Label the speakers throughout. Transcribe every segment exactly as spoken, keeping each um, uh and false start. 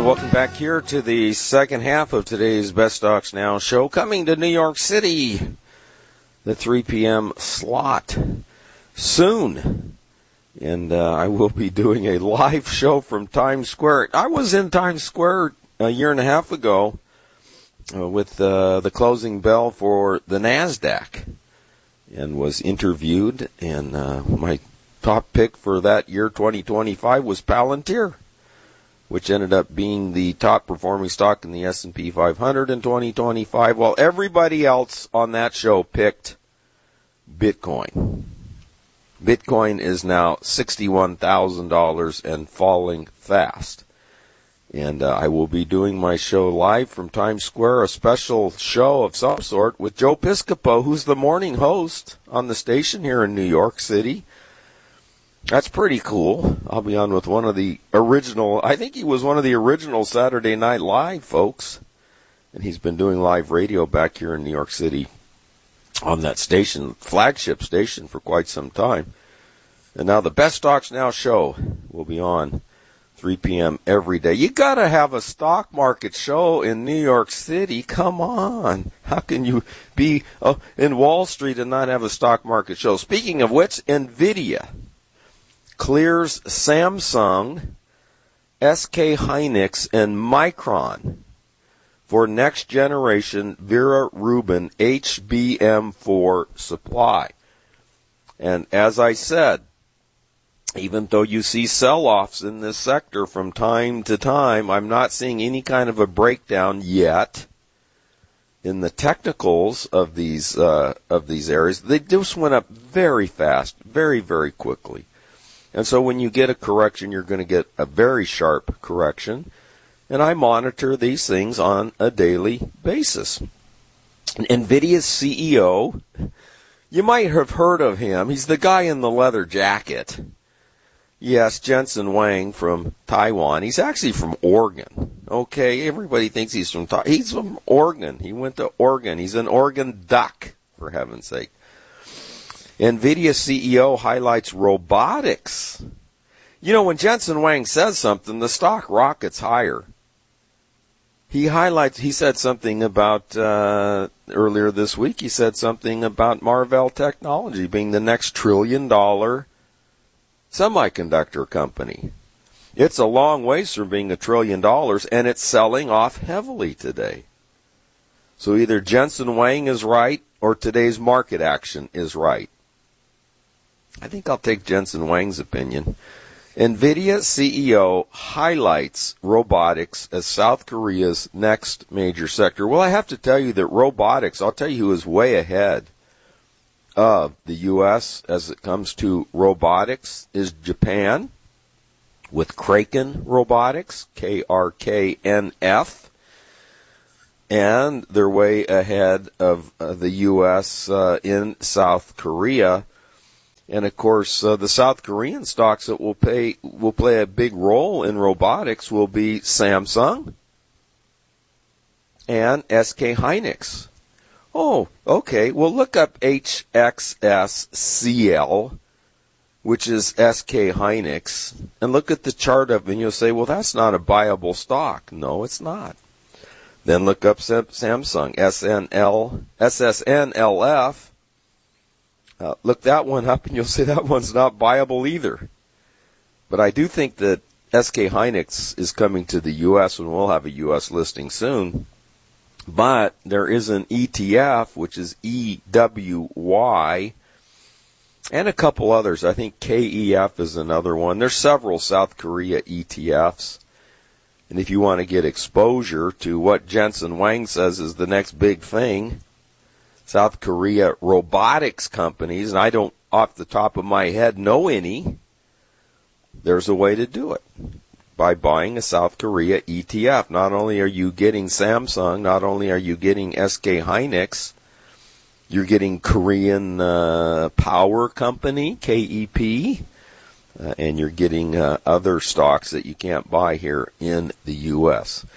Speaker 1: welcome back here to the second half of today's Best Stocks Now show, coming to New York City, the three p.m. slot soon. And uh, I will be doing a live show from Times Square. I was in Times Square a year and a half ago uh, with uh, the closing bell for the NASDAQ and was interviewed. And uh, my top pick for that year, twenty twenty-five, was Palantir, which ended up being the top performing stock in the S and P five hundred in twenty twenty-five, while everybody else on that show picked Bitcoin. Bitcoin is now sixty-one thousand dollars and falling fast. And uh, I will be doing my show live from Times Square, a special show of some sort with Joe Piscopo, who's the morning host on the station here in New York City. That's pretty cool. I'll be on with one of the original, I think he was one of the original Saturday Night Live folks. And he's been doing live radio back here in New York City on that station, flagship station, for quite some time. And now the Best Stocks Now show will be on three p.m. every day. You gotta have a stock market show in New York City. Come on. How can you be oh, in Wall Street and not have a stock market show? Speaking of which, NVIDIA clears Samsung, S K Hynix, and Micron for next generation Vera Rubin H B M four supply. And as I said, even though you see sell-offs in this sector from time to time, I'm not seeing any kind of a breakdown yet in the technicals of these uh, of these areas. They just went up very fast, very, very quickly. And so when you get a correction, you're going to get a very sharp correction. And I monitor these things on a daily basis. NVIDIA's C E O, you might have heard of him. He's the guy in the leather jacket. Yes, Jensen Huang from Taiwan. He's actually from Oregon. Okay, everybody thinks he's from Taiwan. He's from Oregon. He went to Oregon. He's an Oregon duck, for heaven's sake. NVIDIA C E O highlights robotics. You know, when Jensen Huang says something, the stock rockets higher. He highlights, he said something about, uh, earlier this week, he said something about Marvell Technology being the next trillion dollar semiconductor company. It's a long ways from being a trillion dollars, and it's selling off heavily today. So either Jensen Huang is right, or today's market action is right. I think I'll take Jensen Huang's opinion. NVIDIA C E O highlights robotics as South Korea's next major sector. Well, I have to tell you that robotics, I'll tell you who is way ahead of the U S as it comes to robotics is Japan with Kraken Robotics, K R K N F. And they're way ahead of uh, the U S uh, in South Korea. And of course, uh, the South Korean stocks that will pay will play a big role in robotics will be Samsung and S K Hynix. Oh, okay. Well, look up H X S C L, which is S K Hynix, and look at the chart of it, and you'll say, well, that's not a buyable stock. No, it's not. Then look up Samsung, S N L, S S N L F. Uh, look that one up, and you'll say that one's not buyable either. But I do think that S K Hynix is coming to the U S, and we'll have a U S listing soon. But there is an E T F, which is E W Y, and a couple others. I think K E F is another one. There's several South Korea E T Fs. And if you want to get exposure to what Jensen Huang says is the next big thing, South Korea robotics companies, and I don't off the top of my head know any, there's a way to do it by buying a South Korea E T F. Not only are you getting Samsung, not only are you getting S K Hynix, you're getting Korean uh, Power Company, K E P, uh, and you're getting uh, other stocks that you can't buy here in the U S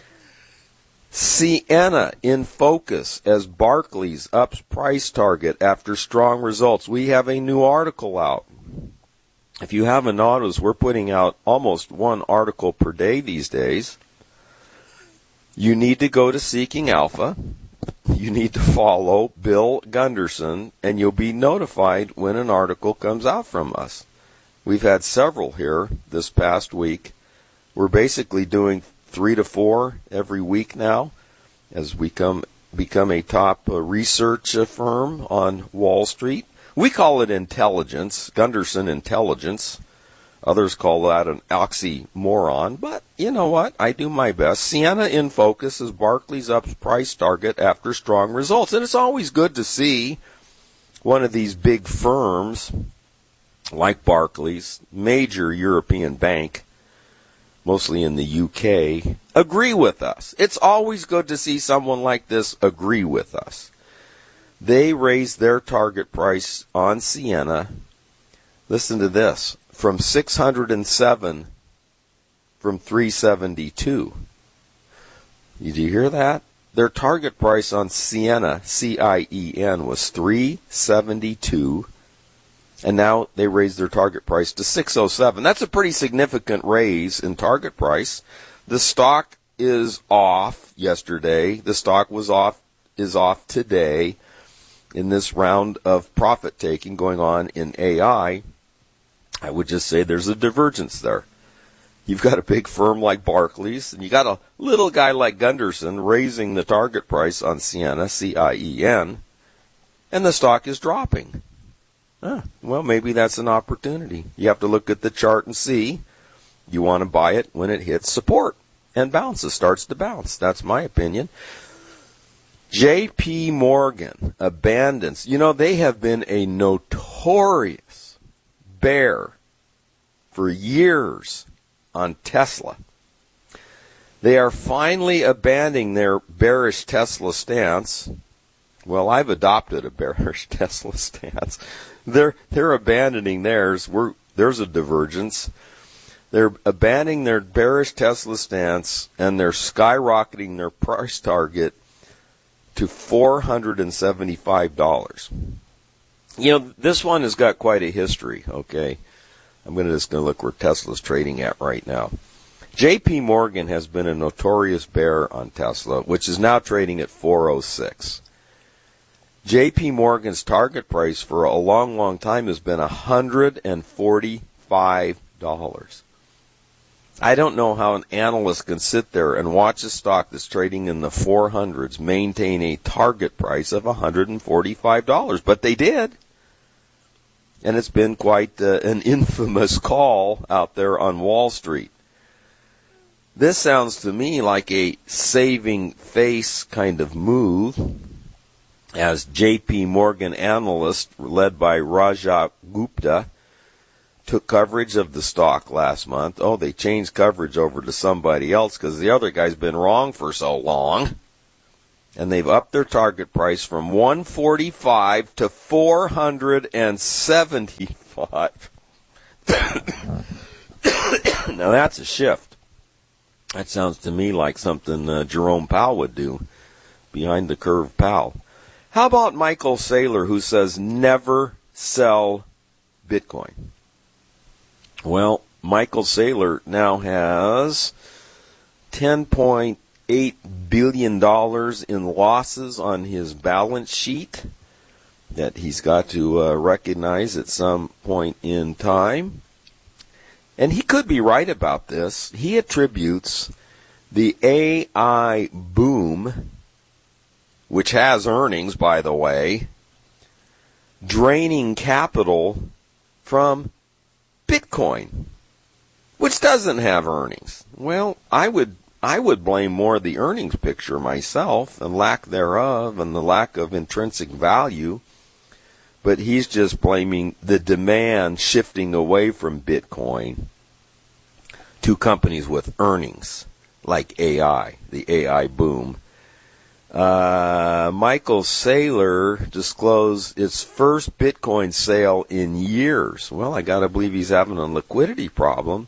Speaker 1: Ciena in focus as Barclays ups price target after strong results. We have a new article out. If you haven't noticed, we're putting out almost one article per day these days. You need to go to Seeking Alpha. You need to follow Bill Gunderson, and you'll be notified when an article comes out from us. We've had several here this past week. We're basically doing three to four every week now as we come become a top uh, research uh, firm on Wall Street. We call it intelligence, Gunderson Intelligence. Others call that an oxymoron, but you know what? I do my best. Sienna in focus is Barclays' up price target after strong results. And it's always good to see one of these big firms like Barclays, major European bank, mostly in the U K, agree with us. It's always good to see someone like this agree with us. They raised their target price on Sienna. Listen to this. From six hundred seven from three seventy-two. Did you hear that? Their target price on Sienna, C I E N, was three seventy-two, and now they raised their target price to six oh seven. That's a pretty significant raise in target price. The stock is off yesterday. The stock was off, is off today in this round of profit taking going on in A I. I would just say there's a divergence there. You've got a big firm like Barclays, and you got a little guy like Gunderson raising the target price on Sienna, C I E N, and the stock is dropping. Ah, well, maybe that's an opportunity. You have to look at the chart and see. You want to buy it when it hits support and bounces, starts to bounce. That's my opinion. J P Morgan abandons. You know, they have been a notorious bear for years on Tesla. They are finally abandoning their bearish Tesla stance. Well, I've adopted a bearish Tesla stance. They're they're abandoning theirs. We're, there's a divergence. They're abandoning their bearish Tesla stance, and they're skyrocketing their price target to four hundred seventy-five dollars. You know, this one has got quite a history, okay? I'm gonna just going to look where Tesla's trading at right now. J P Morgan has been a notorious bear on Tesla, which is now trading at four oh six. J P Morgan's target price for a long, long time has been one hundred forty-five dollars. I don't know how an analyst can sit there and watch a stock that's trading in the four hundreds maintain a target price of one hundred forty-five dollars, but they did. And it's been quite uh, an infamous call out there on Wall Street. This sounds to me like a saving face kind of move, as J P Morgan analysts led by Rajat Gupta took coverage of the stock last month. Oh, they changed coverage over to somebody else because the other guy's been wrong for so long. And they've upped their target price from one hundred forty-five to four hundred seventy-five. Now that's a shift. That sounds to me like something uh, Jerome Powell would do, behind the curve Powell. How about Michael Saylor, who says never sell Bitcoin? Well, Michael Saylor now has ten point eight billion dollars in losses on his balance sheet that he's got to uh, recognize at some point in time. And he could be right about this. He attributes the A I boom, which has earnings, by the way, draining capital from Bitcoin, which doesn't have earnings. Well, I would I would blame more the earnings picture myself, and lack thereof, and the lack of intrinsic value. But he's just blaming the demand shifting away from Bitcoin to companies with earnings, like A I, the A I boom. Uh, Michael Saylor disclosed its first Bitcoin sale in years. Well, I gotta believe he's having a liquidity problem.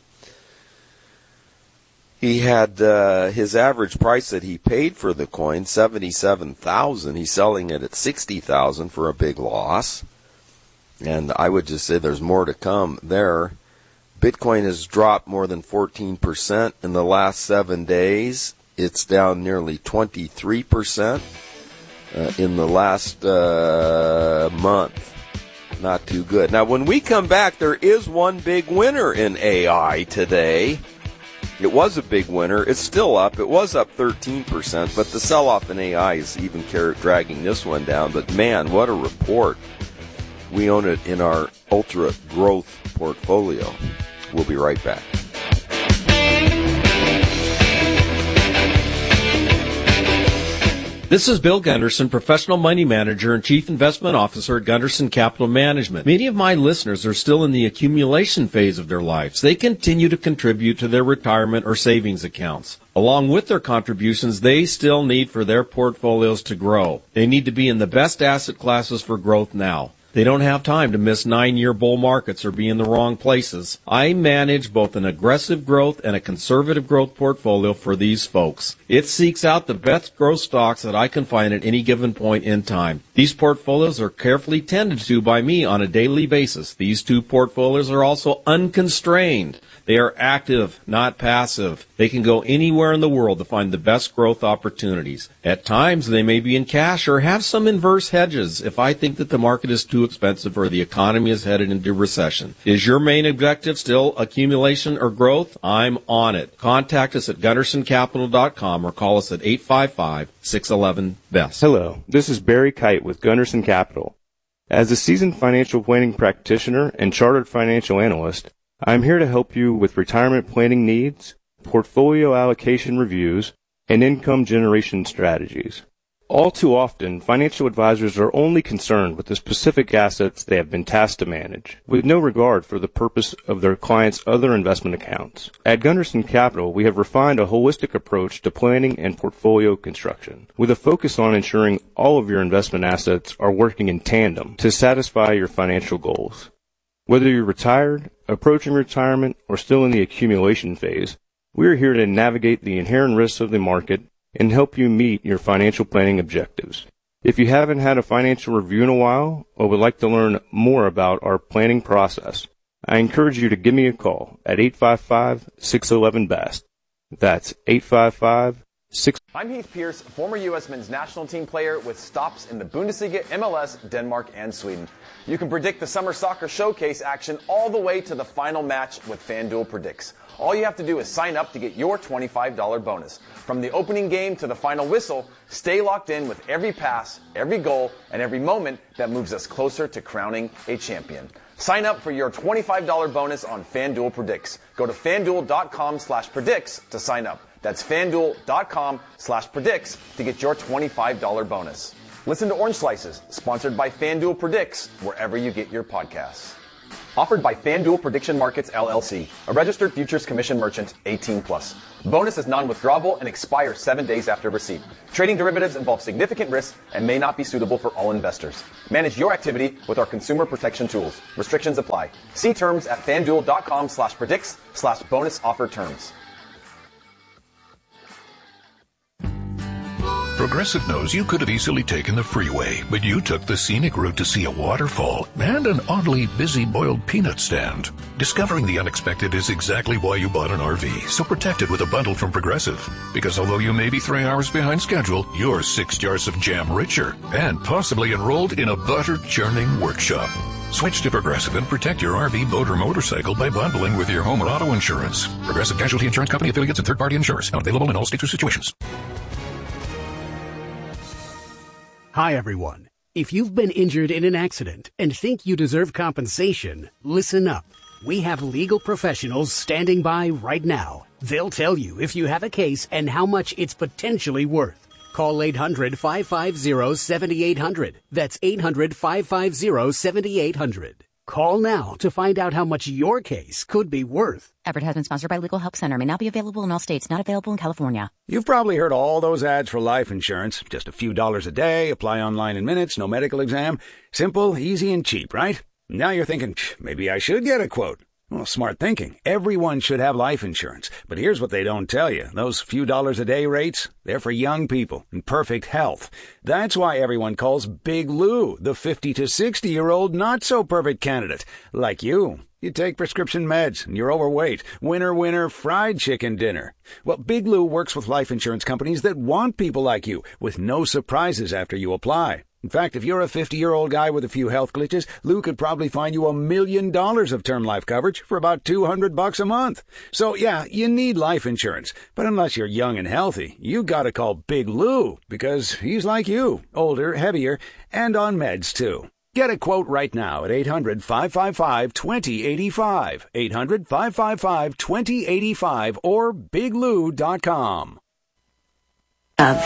Speaker 1: He had uh, his average price that he paid for the coin, seventy-seven thousand dollars. He's selling it at sixty thousand dollars for a big loss. And I would just say there's more to come there. Bitcoin has dropped more than fourteen percent in the last seven days. It's down nearly twenty-three percent uh, in the last uh, month. Not too good. Now, when we come back, there is one big winner in A I today. It was a big winner. It's still up. It was up thirteen percent, but the sell-off in A I is even dragging this one down. But, man, what a report. We own it in our ultra growth portfolio. We'll be right back.
Speaker 2: This is Bill Gunderson, professional money manager and chief investment officer at Gunderson Capital Management. Many of my listeners are still in the accumulation phase of their lives. They continue to contribute to their retirement or savings accounts. Along with their contributions, they still need for their portfolios to grow. They need to be in the best asset classes for growth now. They don't have time to miss nine-year bull markets or be in the wrong places. I manage both an aggressive growth and a conservative growth portfolio for these folks. It seeks out the best growth stocks that I can find at any given point in time. These portfolios are carefully tended to by me on a daily basis. These two portfolios are also unconstrained. They are active, not passive. They can go anywhere in the world to find the best growth opportunities. At times, they may be in cash or have some inverse hedges if I think that the market is too expensive or the economy is headed into recession. Is your main objective still accumulation or growth? I'm on it. Contact us at gunderson capital dot com or call us at eight five five, six one one, B E S T.
Speaker 3: Hello, this is Barry Kite with Gunderson Capital. As a seasoned financial planning practitioner and chartered financial analyst, I'm here to help you with retirement planning needs, portfolio allocation reviews, and income generation strategies. All too often, financial advisors are only concerned with the specific assets they have been tasked to manage, with no regard for the purpose of their clients' other investment accounts. At Gunderson Capital, we have refined a holistic approach to planning and portfolio construction, with a focus on ensuring all of your investment assets are working in tandem to satisfy your financial goals. Whether you're retired, approaching retirement, or still in the accumulation phase, we are here to navigate the inherent risks of the market and help you meet your financial planning objectives. If you haven't had a financial review in a while or would like to learn more about our planning process, I encourage you to give me a call at eight five five, six one one, B E S T. That's eight five five, six
Speaker 4: I'm Heath Pierce, former U S men's national team player with stops in the Bundesliga, M L S, Denmark, and Sweden. You can predict the Summer Soccer Showcase action all the way to the final match with FanDuel Predicts. All you have to do is sign up to get your twenty-five dollars bonus. From the opening game to the final whistle, stay locked in with every pass, every goal, and every moment that moves us closer to crowning a champion. Sign up for your twenty-five dollars bonus on FanDuel Predicts. Go to fanduel.com slash predicts to sign up. That's fanduel.com slash predicts to get your twenty-five dollars bonus. Listen to Orange Slices, sponsored by FanDuel Predicts, wherever you get your podcasts. Offered by FanDuel Prediction Markets, L L C, a registered futures commission merchant, eighteen plus. Bonus is non-withdrawable and expires seven days after receipt. Trading derivatives involves significant risk and may not be suitable for all investors. Manage your activity with our consumer protection tools. Restrictions apply. See terms at fanduel.com slash predicts slash bonus offer terms.
Speaker 5: Progressive knows you could have easily taken the freeway, but you took the scenic route to see a waterfall and an oddly busy boiled peanut stand. Discovering the unexpected is exactly why you bought an R V, so protect it with a bundle from Progressive. Because although you may be three hours behind schedule, you're six jars of jam richer and possibly enrolled in a butter-churning workshop. Switch to Progressive and protect your R V, boat, or motorcycle by bundling with your home or auto insurance. Progressive Casualty Insurance Company affiliates and third-party insurers. Not available in all states or situations.
Speaker 6: Hi, everyone. If you've been injured in an accident and think you deserve compensation, listen up. We have legal professionals standing by right now. They'll tell you if you have a case and how much it's potentially worth. Call eight hundred, five five zero, seven eight zero zero. That's eight hundred, five five zero, seven eight zero zero. Call now to find out how much your case could be worth.
Speaker 7: Advertisement sponsored by Legal Help Center. May not be available in all states. Not available in California.
Speaker 8: You've probably heard all those ads for life insurance. Just a few dollars a day, apply online in minutes, no medical exam. Simple, easy, and cheap, right? Now you're thinking, maybe I should get a quote. Well, smart thinking. Everyone should have life insurance. But here's what they don't tell you. Those few dollars a day rates, they're for young people in perfect health. That's why everyone calls Big Lou the fifty to sixty-year-old not-so-perfect candidate, like you. You take prescription meds and you're overweight. Winner, winner, fried chicken dinner. Well, Big Lou works with life insurance companies that want people like you with no surprises after you apply. In fact, if you're a fifty-year-old guy with a few health glitches, Lou could probably find you a million dollars of term life coverage for about two hundred bucks a month. So yeah, you need life insurance. But unless you're young and healthy, you gotta call Big Lou because he's like you, older, heavier, and on meds too. Get a quote right now at eight hundred, five five five, two zero eight five, eight hundred, five five five, two zero eight five, or big lou dot com.
Speaker 9: Of